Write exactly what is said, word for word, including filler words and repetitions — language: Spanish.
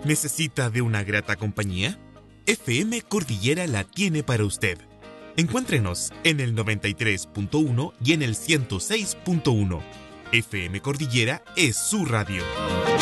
¿Necesita de una grata compañía? F M Cordillera la tiene para usted. Encuéntrenos en el noventa y tres punto uno y en el ciento seis punto uno. F M Cordillera es su radio.